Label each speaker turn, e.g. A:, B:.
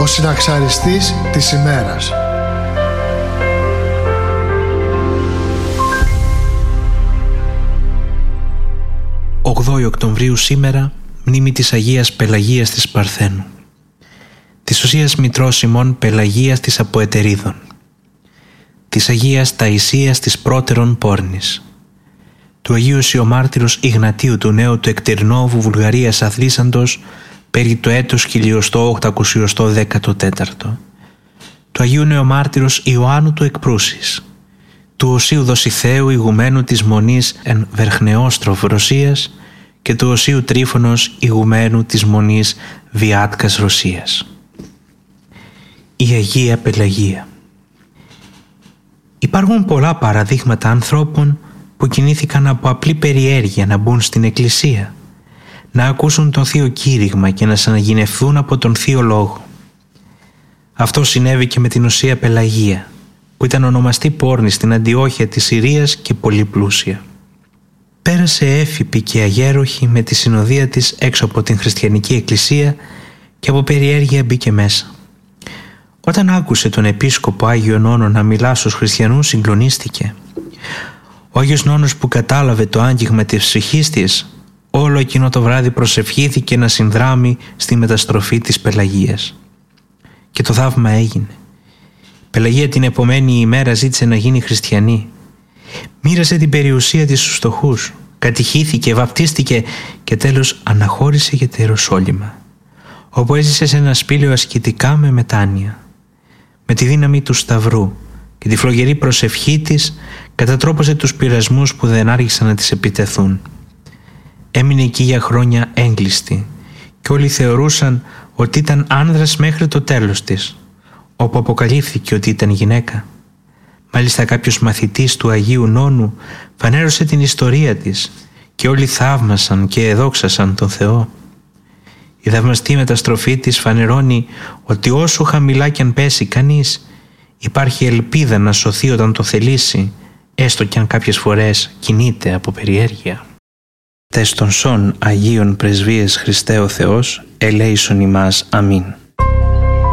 A: συναξαριστής της ημέρας.
B: Οκτωβρίου σήμερα, μνήμη της Αγίας Πελαγίας της Παρθένου, της Οσίας Μητρός ημών Πελαγίας της Αποετερίδων, της Αγίας Ταϊσίας της Πρώτερων Πόρνης, του Αγίου Οσιομάρτυρος Ιγνατίου του Νέου του Εκτερνόβου Βουλγαρίας Αθλήσαντος περί το έτος 1814, του Αγίου Νεομάρτυρος Ιωάννου του Εκπρούσης, του Οσίου Δοσιθαίου Ηγουμένου της Μονής εν Βερχνεόστροφ Ρωσίας και του Οσίου Τρίφωνος Ηγουμένου της Μονής Βιάτκας Ρωσίας. Η Αγία Πελαγία. Υπάρχουν πολλά παραδείγματα ανθρώπων που κινήθηκαν από απλή περιέργεια να μπουν στην Εκκλησία, να ακούσουν τον Θείο Κήρυγμα και να συναγυνευθούν από τον Θείο Λόγο. Αυτό συνέβη και με την Οσία Πελαγία, που ήταν ονομαστή πόρνη στην Αντιόχεια της Συρίας και πολύ πλούσια. Πέρασε έφυπη και αγέροχη με τη συνοδεία της έξω από την χριστιανική εκκλησία και από περιέργεια μπήκε μέσα. Όταν άκουσε τον επίσκοπο Άγιο Νόνο να μιλά στους χριστιανούς, συγκλονίστηκε. Ο Άγιος Νόνος, που κατάλαβε το άγγιγμα της ψυχής της, όλο εκείνο το βράδυ προσευχήθηκε να συνδράμει στη μεταστροφή της Πελαγίας. Και το θαύμα έγινε. Η Πελαγία την επομένη ημέρα ζήτησε να γίνει χριστιανή. Μοίρασε την περιουσία της στους φτωχούς, κατηχήθηκε, βαπτίστηκε και τέλος αναχώρησε για τα Ιεροσόλυμα, όπου έζησε σε ένα σπήλαιο ασκητικά με μετάνοια. Με τη δύναμη του Σταυρού και τη φλογερή προσευχή της κατατρόπωσε τους πειρασμούς που δεν άργησαν να της επιτεθούν. Έμεινε εκεί για χρόνια έγκλειστη και όλοι θεωρούσαν ότι ήταν άνδρας μέχρι το τέλος της, όπου αποκαλύφθηκε ότι ήταν γυναίκα. Μάλιστα κάποιος μαθητής του Αγίου Νόνου φανέρωσε την ιστορία της και όλοι θαύμασαν και εδόξασαν τον Θεό. Η θαυμαστή μεταστροφή της φανερώνει ότι όσο χαμηλά κι αν πέσει κανείς, υπάρχει ελπίδα να σωθεί όταν το θελήσει, έστω κι αν κάποιες φορές κινείται από περιέργεια. Τες των σών Αγίων Πρεσβείες Χριστέ ο Θεός, ελέησον ημάς. Αμήν.